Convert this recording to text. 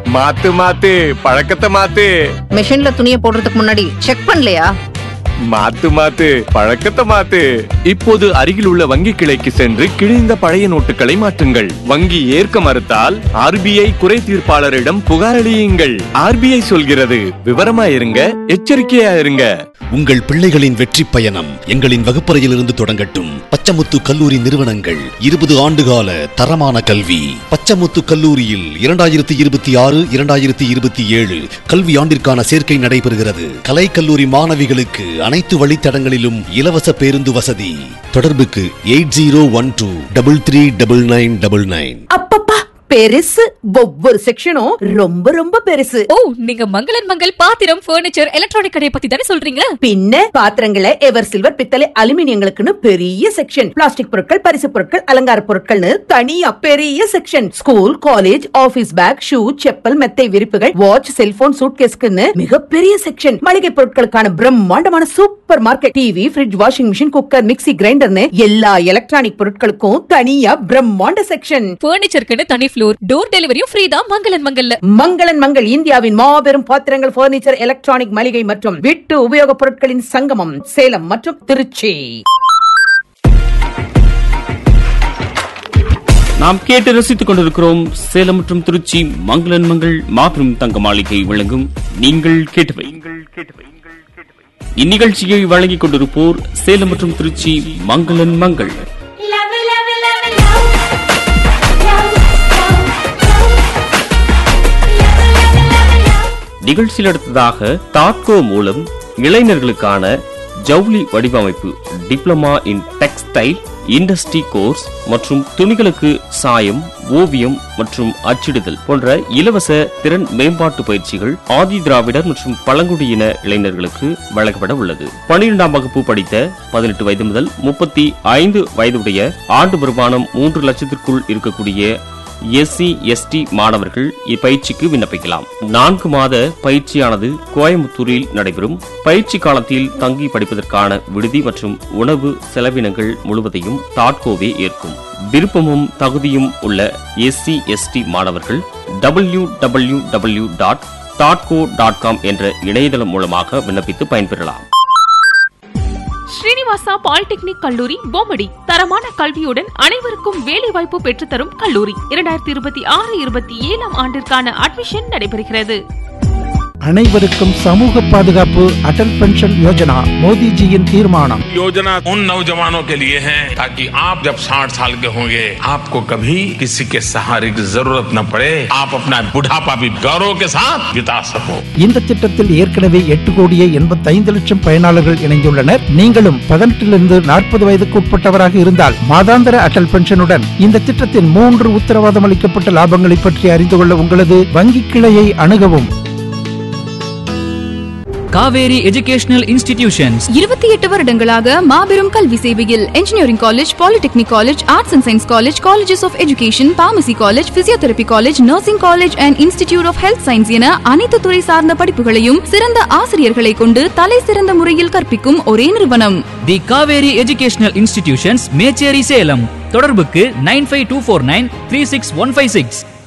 மாத்து மாத்து பழக்கத்தை மாத்து. மிஷின்ல துணியை போடுறதுக்கு முன்னாடி செக் பண்ணலையா? மாத்து மாத்து பழக்கத்தை மாத்து. இப்போது அருகில் உள்ள வங்கி கிளைக்கு சென்று கிழிந்த பழைய நோட்டுகளை மாற்றுங்கள். வங்கி ஏற்க மறுத்தால் RBI குறை தீர்ப்பாளரிடம் புகார் அளியுங்கள். RBI சொல்கிறது, விவரமா இருங்க, எச்சரிக்கையா இருங்க. உங்கள் பிள்ளைகளின் வெற்றி பயணம் எங்களின் வகுப்பறையிலிருந்து தொடங்கட்டும். பச்சமுத்து கல்லூரி நிறுவனங்கள் 20 ஆண்டுகால தரமான கல்வி. பச்சமுத்து கல்லூரியில் 2026-2027 கல்வி ஆண்டிற்கான சேர்க்கை நடைபெறுகிறது. கலை கல்லூரி மாணவிகளுக்கு அனைத்து வழித்தடங்களிலும் இலவச பேருந்து வசதி. தொடர்புக்கு 8012339999. அப்பப்பா, பெருசு. ஒவ்வொரு செக்ஷனும் ரொம்ப ரொம்ப பெருசு. ஓ, நீங்க மங்களன் மங்கள் பாத்திரம், பர்னிச்சர், எலக்ட்ரானிக் கடையை பத்தி தானே சொல்றீங்க? பின்ன பாத்திரங்களை எவர் சில்வர், பித்தளை, அலுமினியங்களுக்குன்னு பெரிய செக்ஷன். பிளாஸ்டிக் பொருட்கள், பரிசு பொருட்கள், அலங்கார பொருட்கள்னு தனியா பெரிய section. School, college, office back, shoe, chappal, மெத்தை விரிப்புகள், வாட்ச், செல்போன், சூட்கேஸ்க்குன்னு மிகப்பெரிய செக்ஷன். மளிகை பொருட்களுக்கான பிரம்மாண்டமான super market. TV, fridge, washing machine, cooker, mixie, கிரைண்டர்னு எல்லா எலக்ட்ரானிக் பொருட்களுக்கும் தனியா பிரம்மாண்ட செக்ஷன். பர்னிச்சருக்குன்னு தனி ஃப்ளோர், டோர் டெலிவரியும் ஃப்ரீ தான் மங்களன் மங்கல்ல. மங்களன் மங்கள் இந்தியாவின் மாபெரும் பாத்திரங்கள், பர்னிச்சர், எலக்ட்ரானிக், மளிகை மற்றும் வீட்டு உபயோகப் பொருட்களின் சங்கமம், சேலம் மற்றும் திருச்சி. நாம் கேட்டு ரசித்துக் கொண்டிருக்கிறோம் சேலம் மற்றும் திருச்சி மங்களன் மங்கள் மாபெரும் தங்க மாளிகை வழங்கும் நீங்கள் கேட்டவை. இந்நிகழ்ச்சியை வழங்கிக் கொண்டிருப்போர் சேலம் மற்றும் திருச்சி மங்களன் மங்கள். நிகழ்ச்சியில் அடுத்ததாக தாட்கோ மூலம் இளைஞர்களுக்கான ஜவுளி வடிவமைப்பு, diploma in textile industry course மற்றும் துணிகளுக்கு சாயம், ஓவியம் மற்றும் அச்சிடுதல் போன்ற இலவச திறன் மேம்பாட்டு பயிற்சிகள் ஆதி திராவிடர் மற்றும் பழங்குடியின இளைஞர்களுக்கு வழங்கப்பட உள்ளது. 12ஆம் வகுப்பு படித்த 18 வயது முதல் 35 வயதுடைய ஆண்டு வருமானம் 3 லட்சத்திற்குள் இருக்கக்கூடிய SC/ST மாணவர்கள் இப்பயிற்சிக்கு விண்ணப்பிக்கலாம். 4 மாத பயிற்சியானது கோயம்புத்தூரில் நடைபெறும். பயிற்சி காலத்தில் தங்கி படிப்பதற்கான விடுதி மற்றும் உணவு செலவினங்கள் முழுவதையும் தாட்கோவே ஏற்கும். விருப்பமும் தகுதியும் உள்ள SC/ST மாணவர்கள் www.tatco.com என்ற இணையதளம் மூலமாக விண்ணப்பித்து பயன்பெறலாம். ஸ்ரீனிவாசா பாலிடெக்னிக் கல்லூரி பொம்மடி தரமான கல்வியுடன் அனைவருக்கும் வேலை வாய்ப்பு பெற்றுத்தரும் கல்லூரி. 2026-27 ஆண்டிற்கான அட்மிஷன் நடைபெறுகிறது. அனைவருக்கும் சமூக பாதுகாப்பு अटल पेंशन योजना मोदी जी इन तीर्मानम. योजना उन नौजवानों के लिए है ताकि आप जब 60 साल के होंगे आपको कभी किसी के सहारे की जरूरत न पड़े. आप अपना बुढ़ापा भी गौरव के साथ बिता सको. இந்த திட்டத்தில் ஏற்கனவே 8,85,00,000 பயனாளர்கள் இணைந்துள்ளனர். நீங்களும் 18 40 வயதுக்கு உட்பட்டவராக இருந்தால் மாதாந்திர அடல் பென்ஷனுடன் இந்த திட்டத்தின் 3 உத்தரவாதம் அளிக்கப்பட்ட லாபங்களை பற்றி அறிந்து கொள்ள உங்களது வங்கி கிளையை அணுகவும். காவேரி எஜுகேஷனல் இன்ஸ்டிடியூஷன்ஸ் 28 வருடங்களாக மாபெரும் கல்வி சேவையில் engineering college, polytechnic college, arts and science college, colleges of education, pharmacy college, physiotherapy college, nursing college and institute of health science என அனைத்து துறை சார்ந்த படிப்புகளையும் சிறந்த ஆசிரியர்களை கொண்டு தலை சிறந்த முறையில் கற்பிக்கும் ஒரே நிறுவனம் தி காவேரி எஜுகேஷனல் இன்ஸ்டிடியூஷன்ஸ், மேச்சேரி, சேலம். தொடர்புக்கு 9524936156.